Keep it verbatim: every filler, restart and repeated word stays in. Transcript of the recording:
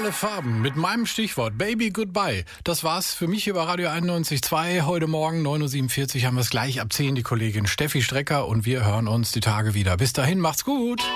Alle Farben mit meinem Stichwort Baby Goodbye. Das war's für mich über Radio einundneunzig Komma zwei. Heute Morgen neun Uhr siebenundvierzig haben wir es gleich ab zehn, die Kollegin Steffi Strecker, und wir hören uns die Tage wieder. Bis dahin, macht's gut.